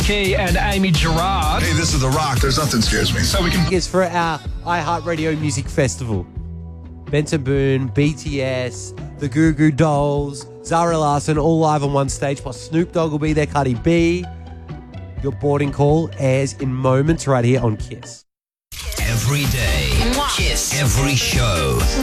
Key and Amy Gerard. Hey, this is The Rock. There's nothing scares me. So we can... It's for our iHeartRadio Music Festival. Benson Boone, BTS, the Goo Goo Dolls, Zara Larsson, all live on one stage. Plus Snoop Dogg will be there, Cardi B. Your boarding call airs in moments right here on KISS. Every day. Kiss. Every show.